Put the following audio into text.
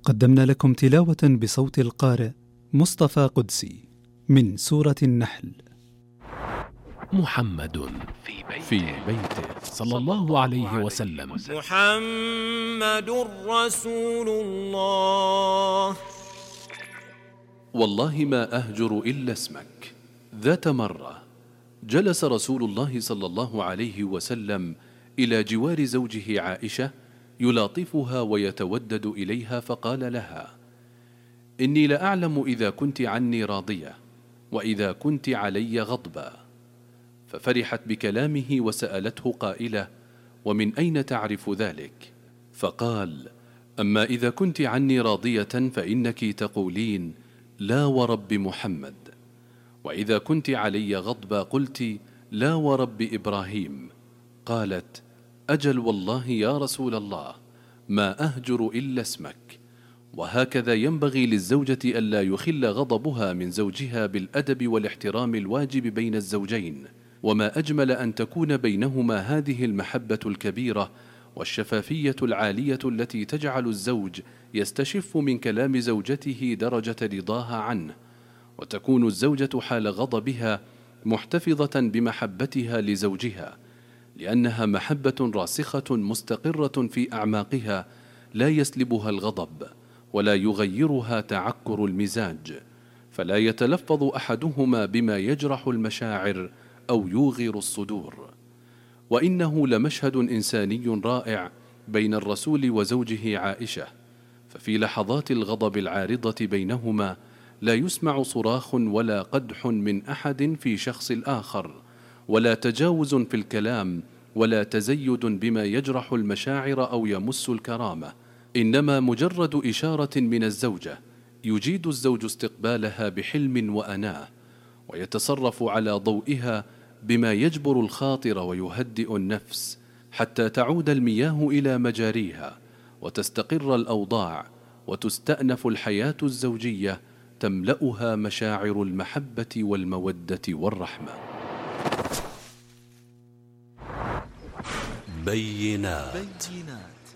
قدمنا لكم تلاوة بصوت القارئ مصطفى قدسي من سورة النحل. محمد في بيته صلى الله عليه وسلم. محمد رسول الله. والله ما أهجر إلا اسمك. ذات مرة جلس رسول الله صلى الله عليه وسلم إلى جوار زوجه عائشة يلاطفها ويتودد إليها، فقال لها: إني لأعلم إذا كنت عني راضية وإذا كنت علي غضبا. ففرحت بكلامه وسألته قائلة: ومن أين تعرف ذلك؟ فقال: أما إذا كنت عني راضية فإنك تقولين لا ورب محمد، وإذا كنت علي غضبا قلت لا ورب إبراهيم. قالت: أجل والله يا رسول الله ما أهجر إلا اسمك. وهكذا ينبغي للزوجة ألا يخل غضبها من زوجها بالأدب والاحترام الواجب بين الزوجين، وما أجمل أن تكون بينهما هذه المحبة الكبيرة والشفافية العالية التي تجعل الزوج يستشف من كلام زوجته درجة رضاها عنه، وتكون الزوجة حال غضبها محتفظة بمحبتها لزوجها، لأنها محبة راسخة مستقرة في أعماقها لا يسلبها الغضب ولا يغيرها تعكر المزاج، فلا يتلفظ أحدهما بما يجرح المشاعر أو يوغر الصدور. وإنه لمشهد إنساني رائع بين الرسول وزوجه عائشة، ففي لحظات الغضب العارضة بينهما لا يسمع صراخ ولا قدح من أحد في شخص الآخر، ولا تجاوز في الكلام، ولا تزيد بما يجرح المشاعر أو يمس الكرامة، إنما مجرد إشارة من الزوجة يجيد الزوج استقبالها بحلم وأناة، ويتصرف على ضوئها بما يجبر الخاطر ويهدئ النفس حتى تعود المياه إلى مجاريها وتستقر الأوضاع وتستأنف الحياة الزوجية تملأها مشاعر المحبة والمودة والرحمة. بينات